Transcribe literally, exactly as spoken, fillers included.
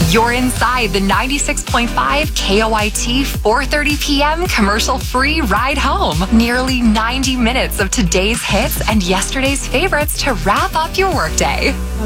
You're inside the ninety-six point five K O I T four thirty p.m. commercial-free ride home. Nearly ninety minutes of today's hits and yesterday's favorites to wrap up your workday.